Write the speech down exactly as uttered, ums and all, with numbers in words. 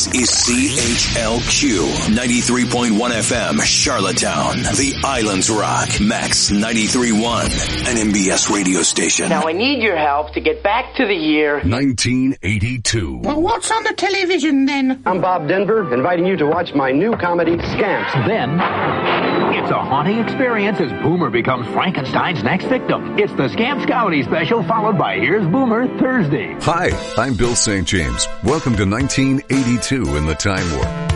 Is C H L Q ninety-three point one F M Charlottetown, the Islands Rock, Max ninety-three point one, an M B S radio station. Now I need your help to get back to the year nineteen eighty-two. Well, what's on the television then? I'm Bob Denver, inviting you to watch my new comedy, Scamps. Then, it's a haunting experience as Boomer becomes Frankenstein's next victim. It's the Scamps Comedy Special, followed by Here's Boomer Thursday. Hi, I'm Bill Saint James. Welcome to nineteen eighty-two in the Time Warp.